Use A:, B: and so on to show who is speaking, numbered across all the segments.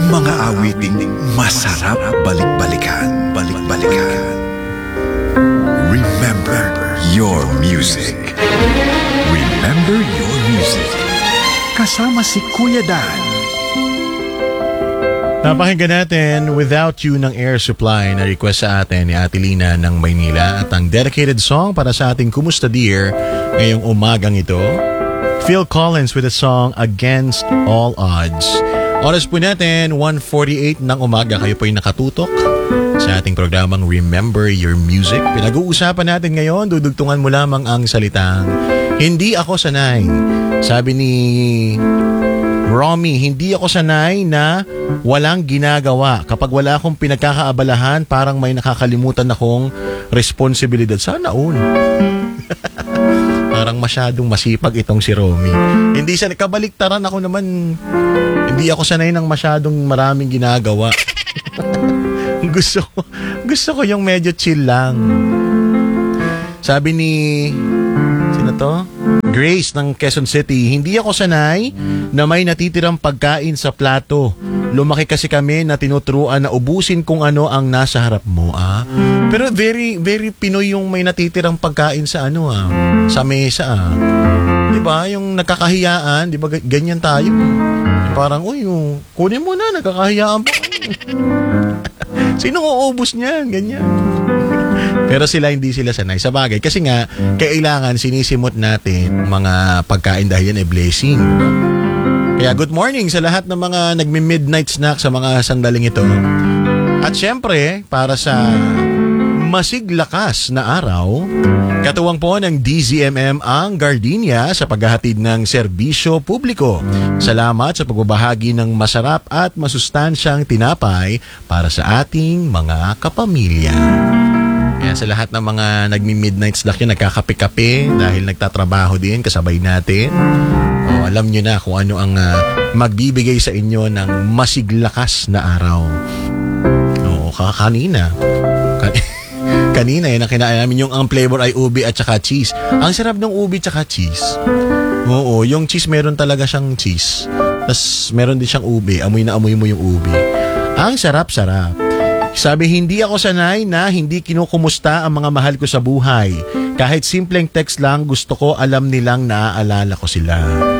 A: Mga awiting masarap balik-balikan. Balik-balikan. Remember your music. Remember your music. Kasama si Kuya Dan.
B: Napakinggan natin Without You ng Air Supply na request sa atin ni Ate Lina ng Maynila at ang dedicated song para sa ating Kumusta Dear ngayong umagang ito. Phil Collins with the song Against All Odds. Oras po natin 1:48 ng umaga. Kayo po ay nakatutok sa ating programang Remember Your Music. Pinag-uusapan natin ngayon, dudugtungan mo lamang ang salitang hindi ako sanay. Sabi ni Romy, hindi ako sanay na walang ginagawa. Kapag wala akong pinagkakaabalahan, parang may nakakalimutan akong responsibilidad. Sana all. Parang masyadong masipag itong si Romy. Hindi sanay, kabaliktaran ako naman. Hindi ako sanay ng masyadong maraming ginagawa. gusto ko yung medyo chill lang. Sabi ni sino to? Grace ng Quezon City, hindi ako sanay na may natitirang pagkain sa plato. Lumaki kasi kami na tinuturuan na ubusin kung ano ang nasa harap mo. Pero very very Pinoy yung may natitirang pagkain sa sa mesa. 'Di ba? Yung nakakahiyaan, 'di ba? Ganyan tayo. Parang kunin mo na, nakakahiyaan pa. Sino uubos niyan? Ganyan. Pero hindi sila sanay. Sa bagay, kasi nga, kailangan sinisimot natin mga pagkain dahil yan ay blessing. Kaya good morning sa lahat ng mga nagmi-midnight snack sa mga sandaling ito. At syempre, para sa masiglakas na araw, katuwang po ng DZMM ang Gardenia sa paghahatid ng serbisyo publiko. Salamat sa pagbabahagi ng masarap at masustansyang tinapay para sa ating mga kapamilya. Kaya sa lahat ng mga nagmi-midnight snack yun, nagkakape-kape dahil nagtatrabaho din kasabay natin. Alam nyo na kung ano ang magbibigay sa inyo ng masiglakas na araw. Kanina ang kinain namin yung ang flavor ay ubi at saka cheese. Ang sarap ng ubi at saka cheese. Oo, yung cheese meron talaga siyang cheese. Tapos meron din siyang ubi. Amoy na amoy mo yung ubi. Ang sarap-sarap. Sabi, hindi ako sanay na hindi kinukumusta ang mga mahal ko sa buhay. Kahit simpleng text lang, gusto ko alam nilang naaalala ko sila.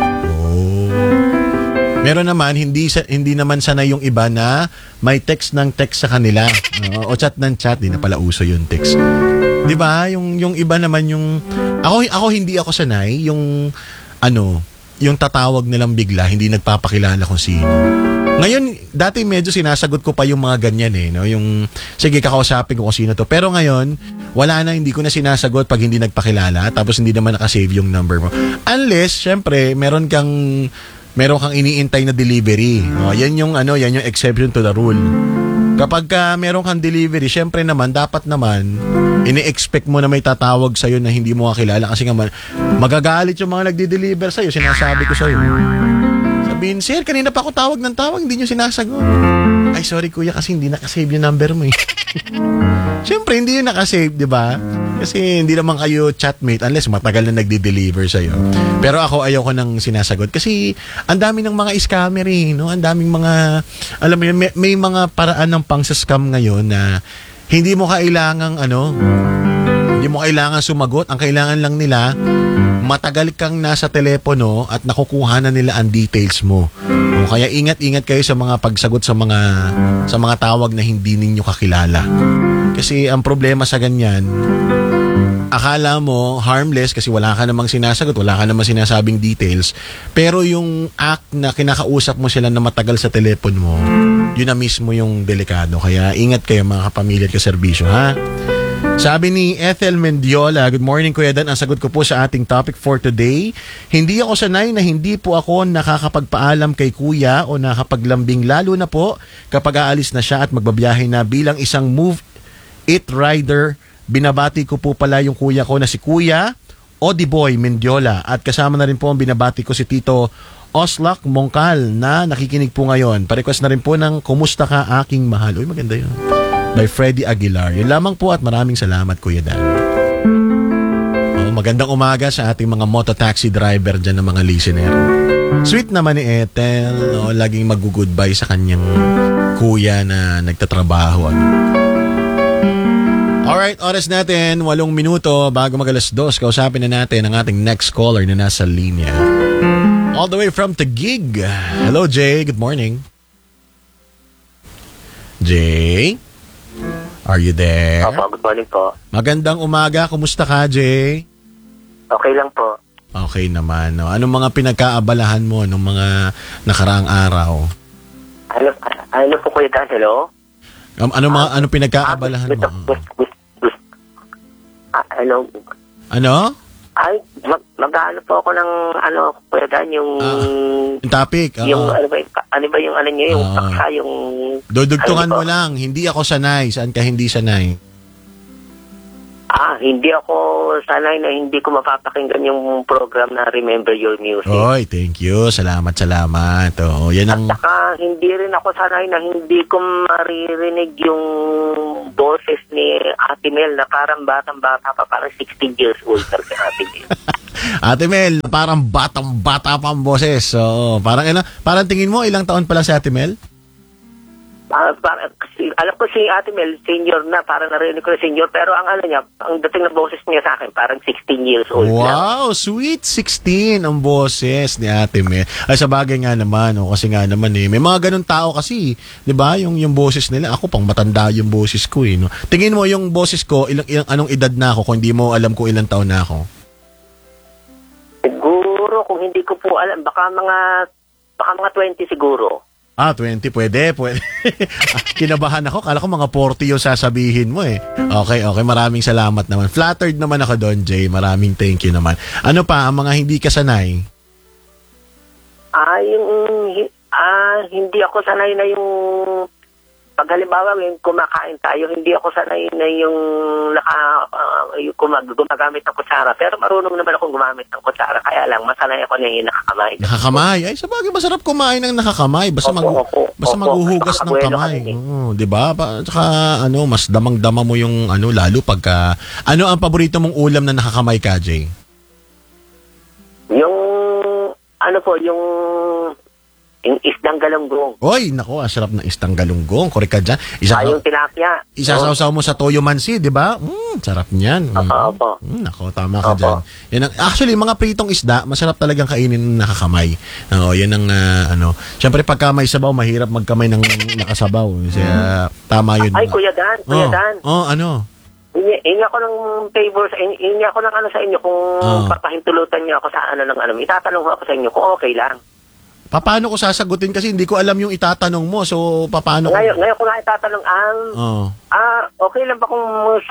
B: Meron naman, hindi naman sanay yung iba na may text ng text sa kanila. O chat ng chat, di na pala uso yung text. Di ba? Yung iba naman yung... Ako hindi ako sanay yung yung tatawag nilang bigla, hindi nagpapakilala kung sino. Ngayon, dati medyo sinasagot ko pa yung mga ganyan no? Yung, sige, kakausapin ko kung sino to. Pero ngayon, wala na, hindi ko na sinasagot pag hindi nagpakilala, tapos hindi naman nakasave yung number mo. Unless, syempre, meron kang iniintay na delivery. Yan yung exception to the rule. Kapag meron kang delivery, syempre naman, dapat naman, ini-expect mo na may tatawag sa'yo na hindi mo kakilala. Kasi nga, magagalit yung mga nagdi-deliver sa'yo. Sinasabi ko sa'yo. Sabihin, sir, kanina pa ako tawag ng tawag, hindi nyo sinasagot. Ay, sorry kuya, kasi hindi nakasave yung number mo Syempre, hindi yun nakasave, di ba? Kasi hindi naman kayo chatmate unless matagal na nagdi-deliver sa'yo. Pero ako, ayoko nang sinasagot. Kasi ang dami ng mga scammer no? Ang daming mga, alam mo yun, may mga paraan ng pang-scam ngayon na hindi mo kailangang hindi mo kailangan sumagot. Ang kailangan lang nila, matagal kang nasa telepono at nakukuha na nila ang details mo. Kaya ingat-ingat kayo sa mga pagsagot sa mga tawag na hindi ninyo kakilala. Kasi ang problema sa ganyan, akala mo harmless kasi wala ka namang sinasagot, wala ka namang sinasabing details. Pero yung act na kinakausap mo sila na matagal sa telepon mo, yun na mismo yung delikado. Kaya ingat kayo mga kapamilya at kaserbisyo, ha? Sabi ni Ethel Mendiola, good morning Kuya Dan. Ang sagot ko po sa ating topic for today, hindi ako sanay na hindi po ako nakakapagpaalam kay Kuya o nakapaglambing, lalo na po kapag aalis na siya at magbabiyahe na. Bilang isang Move It rider, binabati ko po pala yung kuya ko na si Kuya Odiboy Mendiola at kasama na rin po ang binabati ko si Tito Oslak Mongkal na nakikinig po ngayon. Pa-request na rin po ng Kumusta Ka Aking Mahal. Uy, maganda yun. By Freddy Aguilar. Yun lamang po at maraming salamat Kuya Dan. Magandang umaga sa ating mga mototaxi driver dyan ng mga listener. Sweet naman ni Ethel, no? Laging mag-goodbye sa kanyang kuya na nagtatrabaho. Alright, oras natin, 8 minuto bago mag-2. Kausapin na natin ang ating next caller na nasa linya. All the way from Taguig. Hello, Jay. Good morning. Jay? Are you there?
C: Opo, good morning po.
B: Magandang umaga. Kumusta ka, Jay?
C: Okay lang po.
B: Okay naman. No? Anong mga pinagkaabalahan mo nung mga nakaraang araw?
C: Ano po Kuya Dan, hello?
B: Ano pinagkaabalahan mo?
C: Hello?
B: Ano?
C: Ay, mag-ano po ako ng Kuya Dan, yung
B: Topic?
C: yung ano ba yung ano niyo, yung paksa, yung
B: Dudugtungan mo lang. Hindi ako sanay. Saan ka hindi sanay?
C: Hindi ako sanay na hindi ko mapapakinggan yung program na Remember Your Music.
B: Oy, thank you. Salamat. Oo, yan ang...
C: At saka, hindi rin ako sanay na hindi ko maririnig yung boses ni Ate Mel na parang batang-bata pa, parang 16 years old na si Ate Mel.
B: Ate Mel, parang batang-bata pa ang boses. So, parang tingin mo, ilang taon pa lang si Ate Mel?
C: Alam ko si Ate Mel, senior na, parang narinig ko na senior, pero ang dating na boses niya sa akin, parang 16 years old na.
B: Wow, sweet 16 ang boses ni Ate Mel. Ay, sa bagay nga naman, kasi nga naman may mga ganun tao kasi, di ba, yung boses nila, ako pang matanda yung boses ko no? Tingin mo yung boses ko, anong edad na ako, kung hindi mo alam kung ilang taon na ako?
C: Siguro, kung hindi ko po alam, baka mga 20 siguro.
B: 20, pwede. Kinabahan ako. Kala ko mga 40 yung sasabihin mo Okay. Maraming salamat naman. Flattered naman ako doon, Jay. Maraming thank you naman. Ano pa, ang mga hindi ka sanay?
C: Hindi ako sanay na yung pag halimbawa yung kumakain tayo, hindi ako sanay na yung gumagamit ng kutsara. Pero marunong naman akong gumamit ng kutsara. Kaya lang, masanay ako na yung nakakamay.
B: Nakakamay? Ay, sabagay, masarap kumain ng nakakamay. Basta maghuhugas ng kamay. Di ba? Tsaka, mas damang-dama mo yung, lalo pagka... Ano ang paborito mong ulam na nakakamay ka, Jay?
C: Yung isdang galunggong.
B: Oy, nako, sarap ng isdang galunggong. Korek ka dyan.
C: Yung tilapia.
B: Isasaw mo sa toyo mansi, di ba? Sarap niyan.
C: Opo.
B: Nako, tama ka dyan. Actually, mga pritong isda, masarap talagang kainin ng nakakamay. Yan ang, Siyempre, pagka may sabaw, mahirap magkamay ng nakasabaw. Kaya, tama yun.
C: Ay, Kuya Dan.
B: Ano?
C: Hingi ako ng favor, hingi ako ng sa inyo kung papahintulutan niyo ako sa itatanong ko ako sa inyo kung okay lang.
B: Paano ko sasagutin kasi hindi ko alam yung itatanong mo. So, paano ko...
C: Ngayon ko nga itatanong okay lang ba kung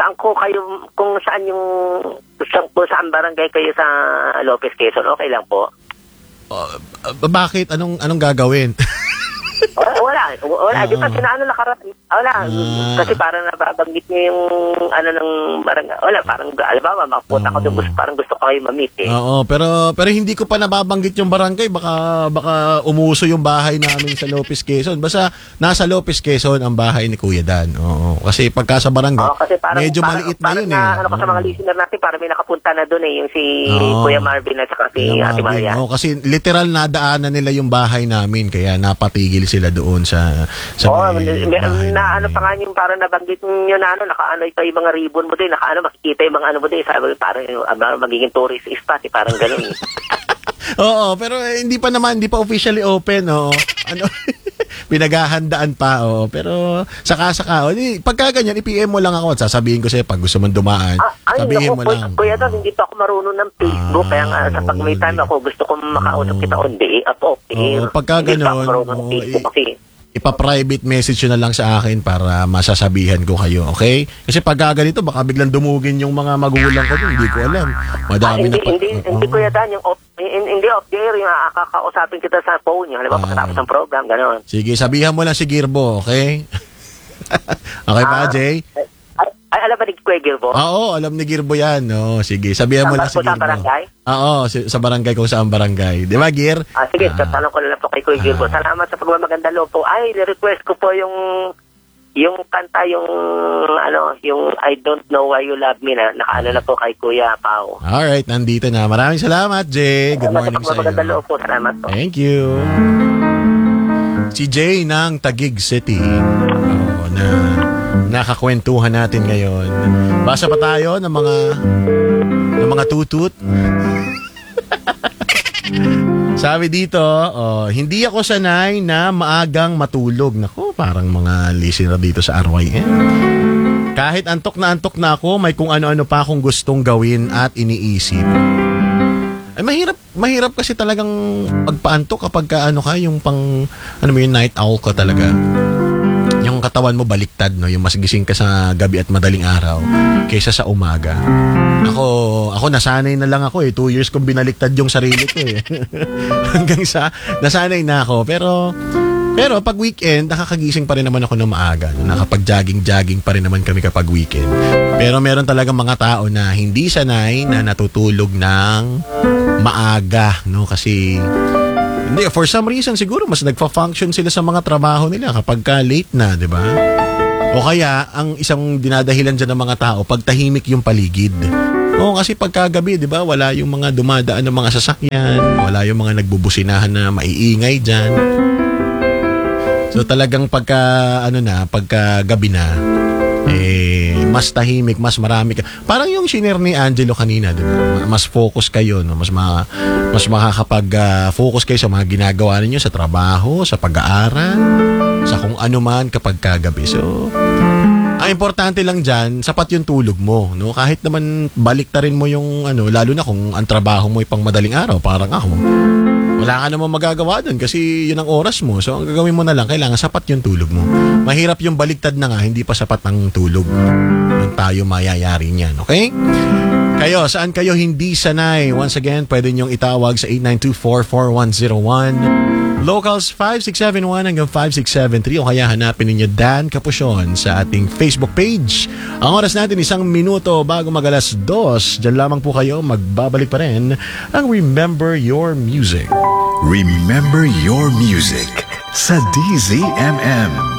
C: saan barangay kayo sa Lopez, Quezon? Okay lang po.
B: Bakit? Anong gagawin?
C: Wala. Di ba wala. Kasi parang nababanggit niyo yung ng barangay. Wala, parang alam makapunta ko doon. Parang gusto ko kayo ma-meet
B: Oo, pero hindi ko pa nababanggit yung barangay. Baka umuso yung bahay namin sa Lopez, Quezon. Basta nasa Lopez, Quezon ang bahay ni Kuya Dan. Oo, kasi pagka sa barangay, medyo maliit na yun
C: sa mga listener natin, parang may nakapunta na doon yung si Kuya Marvin at saka si Ate Maria.
B: Kasi literal nadaanan nila yung bahay namin. Kaya napatigil sila doon sa pa nga yung parang nabanggit nyo na nakaanoy pa yung mga ribbon mo din, makikita yung mga mo din, sabi parang magiging tourist spot, parang gano'n. Oo, pero hindi pa officially open, pinaghahandaan pa, pero saka, pagka ganyan, i-PM mo lang ako at sasabihin ko sa'yo pag gusto mong dumaan, sabihin mo lang.
C: Kuya Dan, hindi pa ako marunong ng Facebook, kaya nga sa pag may time ako, gusto kong makausap kita on the
B: pagka gano'n, ipa-private message yun na lang sa akin para masasabihan ko kayo, okay? Kasi pag ganito, baka biglang dumugin yung mga magulang ko dun, hindi ko alam. Madami
C: hindi Kuya Dan, hindi off the air, yung kakausapin kita sa phone niyo, halimbawa pagkatapos ng program, gano'n.
B: Sige, sabihan mo lang si Girbo, okay? Okay ba, Jay?
C: Ay, alam ba ni Kuya Girbo?
B: Oo, alam ni Girbo yan. Sige, sabihan mo lang si Girbo.
C: Sa barangay?
B: Oo, sa barangay kung saan barangay. Di ba, Gir?
C: Sige, tatanong ko na lang po kay Kuya Girbo. Salamat sa pagmamaganda loob po. Ay, request ko po yung yung kanta, yung I Don't Know Why You Love Me na nakaano na po kay Kuya Pao.
B: Alright, nandito na. Maraming salamat, Jay. Good morning sa
C: Magandang
B: iyo.
C: loob po. Salamat po.
B: Thank you. Si Jay ng Taguig City. Na nakakwentuhan natin ngayon. Basa pa tayo ng mga tutut. Sabi dito, hindi ako sanay na maagang matulog. Nako, parang mga listener dito sa RYN. Kahit antok na ako, may kung ano-ano pa akong gustong gawin at iniisip. Ay, mahirap kasi talagang pagpaantok kapag yung yung night owl ka talaga. Yung katawan mo baliktad, no? Yung mas gising ka sa gabi at madaling araw kaysa sa umaga. Ako nasanay na lang ako 2 years kong binaliktad yung sarili ko Hanggang sa nasanay na ako. Pero pag weekend, nakakagising pa rin naman ako ng maaga. Nakapag-jogging pa rin naman kami kapag weekend. Pero meron talagang mga tao na hindi sanay na natutulog ng maaga, no? Kasi for some reason siguro mas nagfa-function sila sa mga trabaho nila kapag late na, 'di ba? O kaya ang isang dinadahilan diyan ng mga tao, pag tahimik yung paligid. Oo, kasi pagkagabi, 'di ba, wala yung mga dumadaan ng mga sasakyan, wala yung mga nagbubusinahan na maiingay diyan. So talagang pagka gabi na, mas tahimik, mas marami ka. Parang yung shinare ni Angelo kanina, di ba? Mas focus kayo, no? Mas makakapag-focus kayo sa mga ginagawa ninyo sa trabaho, sa pag-aaral, sa kung ano man kapag kagabi. So, ang importante lang dyan, sapat yung tulog mo, no? Kahit naman baliktarin mo yung lalo na kung ang trabaho mo ay pang madaling araw, parang ako. Wala ka namang magagawa doon kasi yun ang oras mo. So, ang gagawin mo na lang, kailangan sapat yung tulog mo. Mahirap yung baliktad na nga, hindi pa sapat ang tulog. Doon tayo mayayari niyan, okay? Kayo, saan kayo hindi sanay? Once again, pwede niyong itawag sa 8924-4101. Locals 5671 hanggang 5673 o kaya hanapin ninyo Dan Capuchon sa ating Facebook page. Ang oras natin 1 minuto bago mag-alas 2. Diyan lamang po kayo, magbabalik pa rin ang Remember Your Music.
A: Remember Your Music sa DZMM.